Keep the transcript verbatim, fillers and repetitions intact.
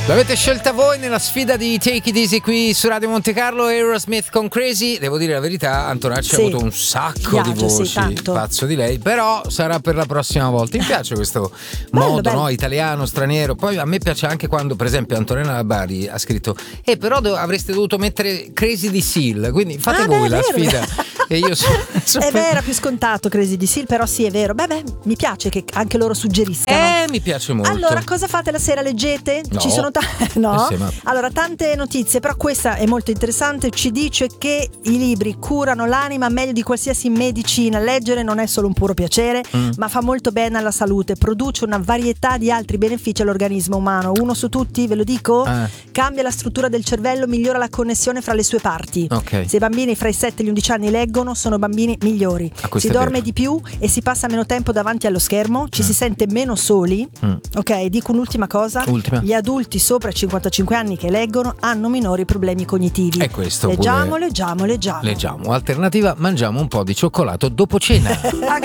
L'avete scelta voi nella sfida di Take It Easy qui su Radio Monte Carlo. Aerosmith con Crazy. Devo dire la verità, Antonacci sì. ha avuto un sacco Piaggio, di voci, sì, pazzo di lei. Però sarà per la prossima volta. Mi piace questo bello, modo bello. No? Italiano, straniero. Poi a me piace anche quando, per esempio, Antonella Labari ha scritto Eh però do- avreste dovuto mettere Crazy di Seal. Quindi fate ah, voi beh, la vero, sfida e io so, so È vero, è più scontato Crazy di Seal. Però sì, è vero. Beh beh, mi piace che anche loro suggeriscano. Eh, mi piace molto. Allora, cosa fate la sera? Leggete? No. Ci sono no? Eh sì, ma... Allora, tante notizie, però questa è molto interessante. Ci dice che i libri curano l'anima meglio di qualsiasi medicina. Leggere non è solo un puro piacere, mm. ma fa molto bene alla salute. Produce una varietà di altri benefici all'organismo umano. Uno su tutti, ve lo dico, eh. cambia la struttura del cervello, migliora la connessione fra le sue parti. Okay. Se i bambini fra i sette e gli undici anni leggono, sono bambini migliori. Ah, si dorme di più e si passa meno tempo davanti allo schermo. Ci mm. si sente meno soli. mm. Ok, dico un'ultima cosa. Ultima. Gli adulti sopra i cinquantacinque anni che leggono hanno minori problemi cognitivi. E questo leggiamo, pure... leggiamo, leggiamo. Leggiamo. Alternativa, mangiamo un po' di cioccolato dopo cena.